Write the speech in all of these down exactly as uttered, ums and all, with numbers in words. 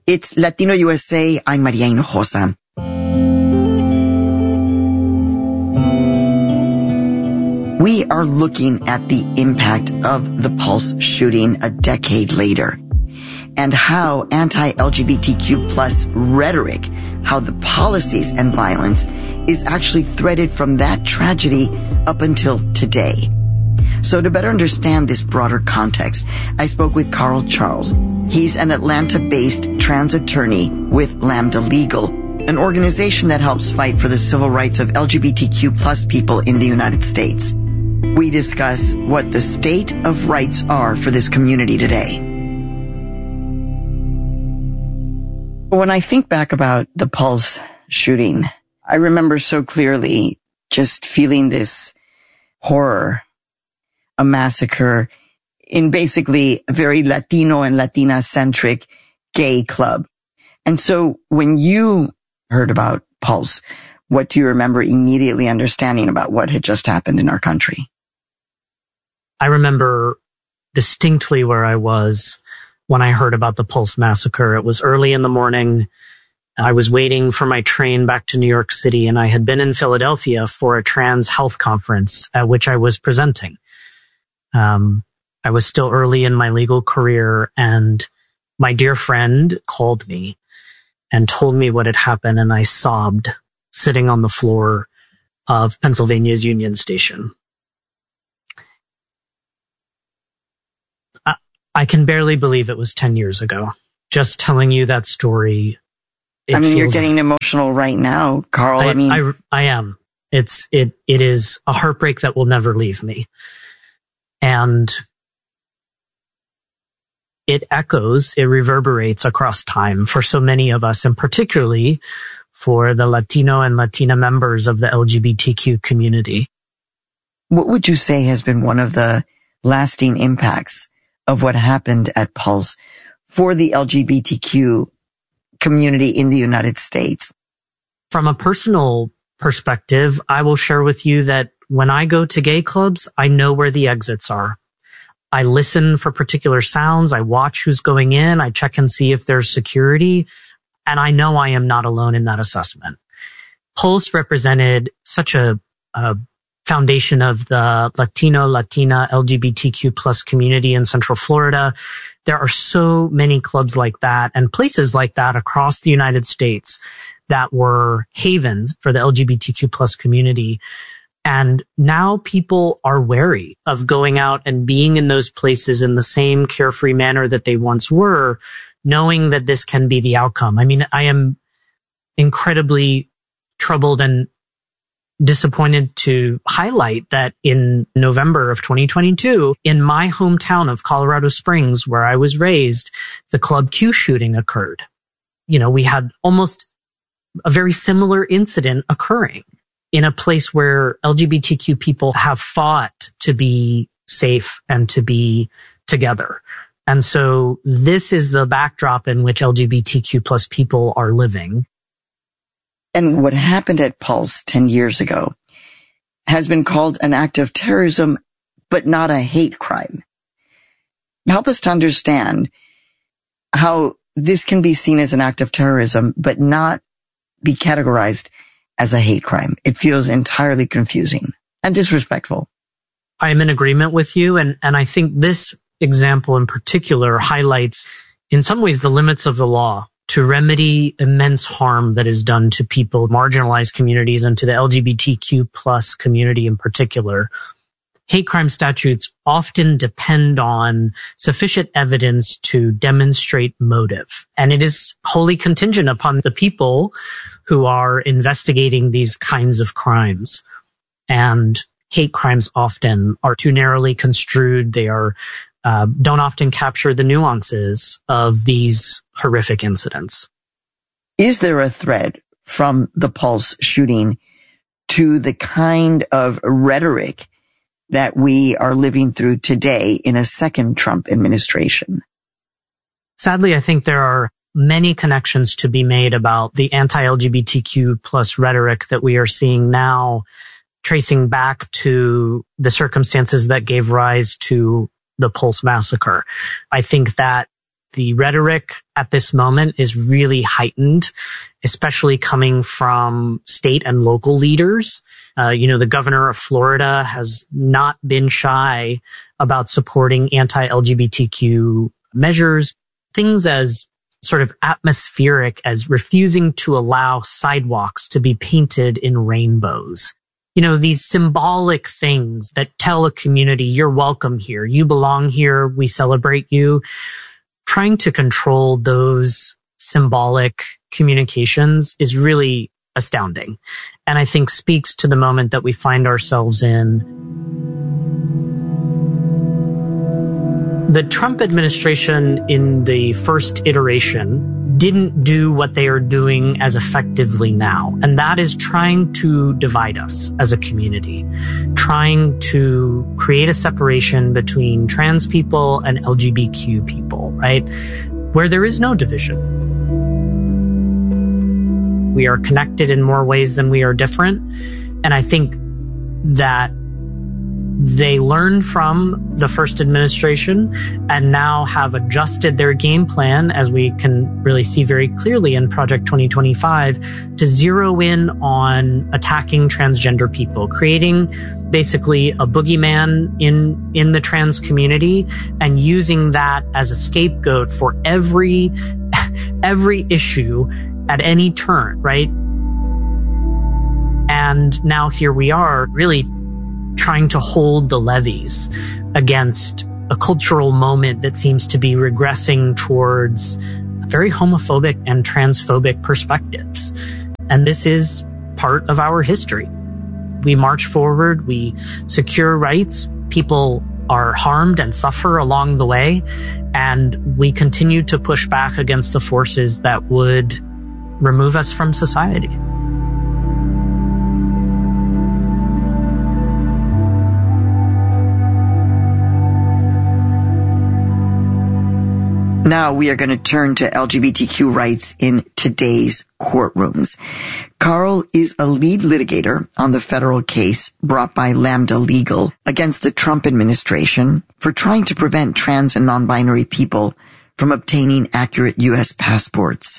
It's Latino U S A. I'm Maria Hinojosa. We are looking at the impact of the Pulse shooting a decade later and how anti-L G B T Q plus rhetoric, how the policies and violence is actually threaded from that tragedy up until today. So to better understand this broader context, I spoke with Carl Charles. He's an Atlanta-based trans attorney with Lambda Legal, an organization that helps fight for the civil rights of L G B T Q plus people in the United States. We discuss what the state of rights are for this community today. When I think back about the Pulse shooting, I remember so clearly just feeling this horror, a massacre in basically a very Latino and Latina-centric gay club. And so when you heard about Pulse, what do you remember immediately understanding about what had just happened in our country? I remember distinctly where I was when I heard about the Pulse massacre. It was early in the morning. I was waiting for my train back to New York City, and I had been in Philadelphia for a trans health conference at which I was presenting. Um, I was still early in my legal career, and my dear friend called me and told me what had happened, and I sobbed sitting on the floor of Pennsylvania's Union Station. I can barely believe it was ten years ago. Just telling you that story. I mean, feels, you're getting emotional right now, Carl. I, I mean, I, I am. It's, it, it is a heartbreak that will never leave me. And it echoes, it reverberates across time for so many of us, and particularly for the Latino and Latina members of the L G B T Q community. What would you say has been one of the lasting impacts of what happened at Pulse for the L G B T Q community in the United States? From a personal perspective, I will share with you that when I go to gay clubs, I know where the exits are. I listen for particular sounds. I watch who's going in. I check and see if there's security. And I know I am not alone in that assessment. Pulse represented such a, a foundation of the Latino, Latina, L G B T Q plus community in Central Florida. There are so many clubs like that and places like that across the United States that were havens for the L G B T Q plus community. And now people are wary of going out and being in those places in the same carefree manner that they once were, knowing that this can be the outcome. I mean, I am incredibly troubled and disappointed to highlight that in November of twenty twenty-two, in my hometown of Colorado Springs, where I was raised, the Club Q shooting occurred. You know, we had almost a very similar incident occurring in a place where L G B T Q people have fought to be safe and to be together. And so this is the backdrop in which L G B T Q plus people are living. And what happened at Pulse ten years ago has been called an act of terrorism, but not a hate crime. Help us to understand how this can be seen as an act of terrorism, but not be categorized as a hate crime. It feels entirely confusing and disrespectful. I am in agreement with you. And, and I think this example in particular highlights, in some ways, the limits of the law to remedy immense harm that is done to people, marginalized communities, and to the L G B T Q plus community in particular. Hate crime statutes often depend on sufficient evidence to demonstrate motive. And it is wholly contingent upon the people who are investigating these kinds of crimes. And hate crimes often are too narrowly construed. They are Uh, don't often capture the nuances of these horrific incidents. Is there a thread from the Pulse shooting to the kind of rhetoric that we are living through today in a second Trump administration? Sadly, I think there are many connections to be made about the anti-L G B T Q plus rhetoric that we are seeing now, tracing back to the circumstances that gave rise to the Pulse massacre. I think that the rhetoric at this moment is really heightened, especially coming from state and local leaders. Uh, you know, the governor of Florida has not been shy about supporting anti-L G B T Q measures, things as sort of atmospheric as refusing to allow sidewalks to be painted in rainbows. You know, these symbolic things that tell a community, you're welcome here, you belong here, we celebrate you. Trying to control those symbolic communications is really astounding. And I think speaks to the moment that we find ourselves in. The Trump administration in the first iteration didn't do what they are doing as effectively now. And that is trying to divide us as a community, trying to create a separation between trans people and L G B T Q people, right? Where there is no division. We are connected in more ways than we are different. And I think that they learned from the first administration and now have adjusted their game plan, as we can really see very clearly in Project twenty twenty-five, to zero in on attacking transgender people, creating basically a boogeyman in, in the trans community and using that as a scapegoat for every, every issue at any turn, right? And now here we are really trying to hold the levees against a cultural moment that seems to be regressing towards very homophobic and transphobic perspectives. And this is part of our history. We march forward, we secure rights, people are harmed and suffer along the way, and we continue to push back against the forces that would remove us from society. Now we are going to turn to L G B T Q rights in today's courtrooms. Carl is a lead litigator on the federal case brought by Lambda Legal against the Trump administration for trying to prevent trans and non-binary people from obtaining accurate U S passports.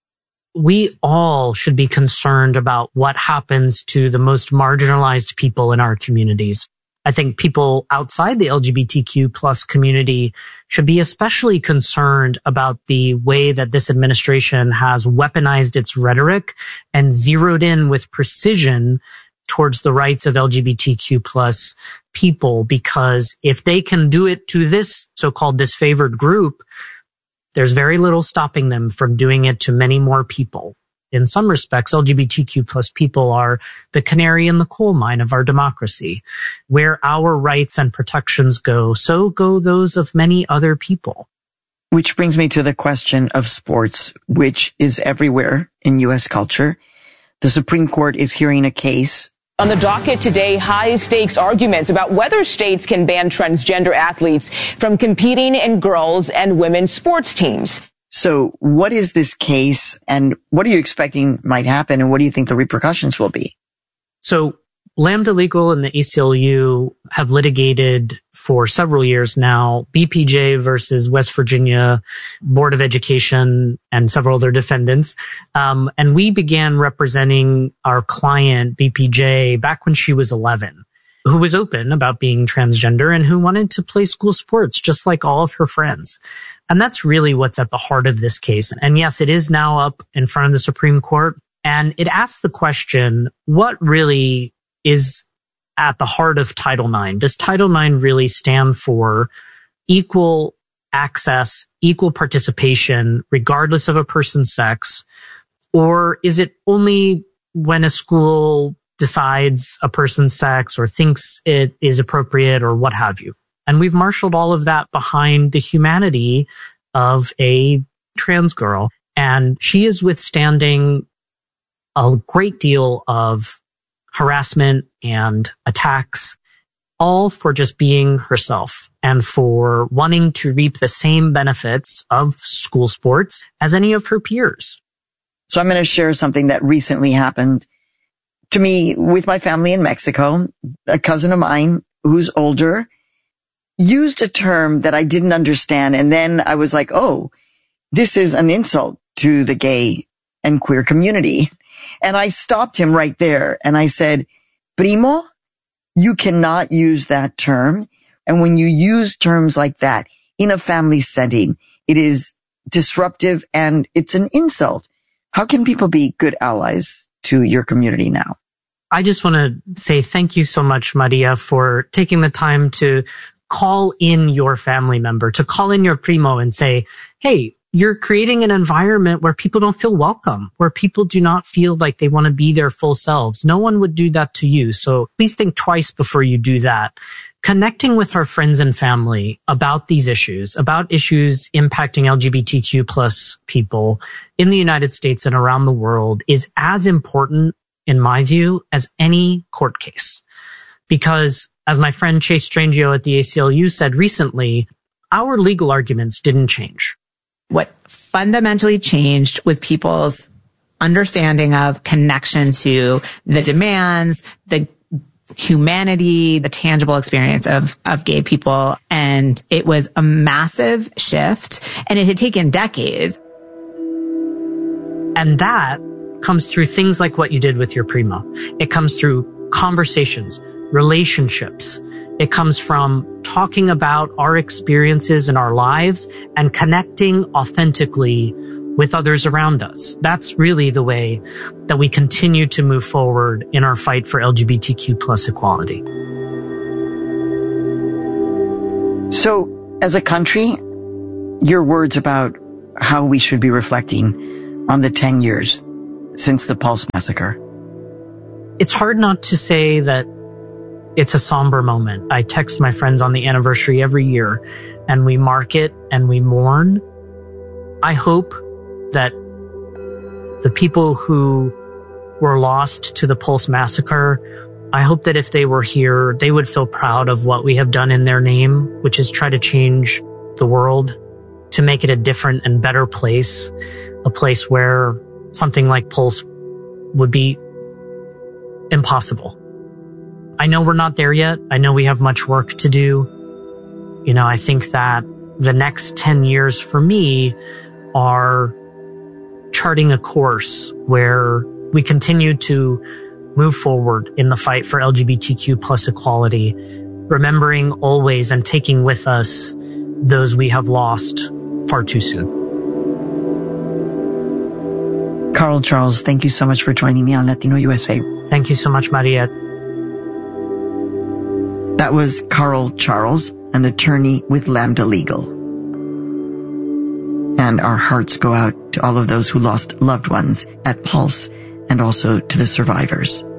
We all should be concerned about what happens to the most marginalized people in our communities. I think people outside the L G B T Q plus community should be especially concerned about the way that this administration has weaponized its rhetoric and zeroed in with precision towards the rights of L G B T Q plus people, because if they can do it to this so-called disfavored group, there's very little stopping them from doing it to many more people. In some respects, L G B T Q plus people are the canary in the coal mine of our democracy. Where our rights and protections go, so go those of many other people. Which brings me to the question of sports, which is everywhere in U S culture. The Supreme Court is hearing a case. On the docket today, high-stakes arguments about whether states can ban transgender athletes from competing in girls' and women's sports teams. So what is this case, and what are you expecting might happen, and what do you think the repercussions will be? So Lambda Legal and the A C L U have litigated for several years now, B P J versus West Virginia Board of Education and several other defendants. Um, and we began representing our client, B P J, back when she was eleven, who was open about being transgender and who wanted to play school sports just like all of her friends. And that's really what's at the heart of this case. And yes, it is now up in front of the Supreme Court. And it asks the question, what really is at the heart of Title nine? Does Title nine really stand for equal access, equal participation, regardless of a person's sex? Or is it only when a school decides a person's sex or thinks it is appropriate or what have you? And we've marshaled all of that behind the humanity of a trans girl. And she is withstanding a great deal of harassment and attacks, all for just being herself and for wanting to reap the same benefits of school sports as any of her peers. So I'm going to share something that recently happened to me with my family in Mexico. A cousin of mine who's older used a term that I didn't understand. And then I was like, oh, this is an insult to the gay and queer community. And I stopped him right there and I said, Primo, you cannot use that term. And when you use terms like that in a family setting, it is disruptive and it's an insult. How can people be good allies to your community now? I just want to say thank you so much, Maria, for taking the time to call in your family member, to call in your primo and say, hey, you're creating an environment where people don't feel welcome, where people do not feel like they want to be their full selves. No one would do that to you. So please think twice before you do that. Connecting with our friends and family about these issues, about issues impacting L G B T Q plus people in the United States and around the world is as important, in my view, as any court case. Because as my friend Chase Strangio at the A C L U said recently, our legal arguments didn't change. What fundamentally changed was people's understanding of connection to the demands, the humanity, the tangible experience of, of gay people. And it was a massive shift, and it had taken decades. And that comes through things like what you did with your primo. It comes through conversations, relationships. It comes from talking about our experiences in our lives and connecting authentically with others around us. That's really the way that we continue to move forward in our fight for L G B T Q plus equality. So, as a country, your words about how we should be reflecting on the ten years since the Pulse massacre. It's hard not to say that it's a somber moment. I text my friends on the anniversary every year, and we mark it and we mourn. I hope that the people who were lost to the Pulse massacre, I hope that if they were here, they would feel proud of what we have done in their name, which is try to change the world, to make it a different and better place, a place where something like Pulse would be impossible. I know we're not there yet. I know we have much work to do. You know, I think that the next ten years for me are charting a course where we continue to move forward in the fight for L G B T Q plus equality, remembering always and taking with us those we have lost far too soon. Carl Charles, thank you so much for joining me on Latino U S A. Thank you so much, Maria. That was Carl Charles, an attorney with Lambda Legal. And our hearts go out to all of those who lost loved ones at Pulse and also to the survivors.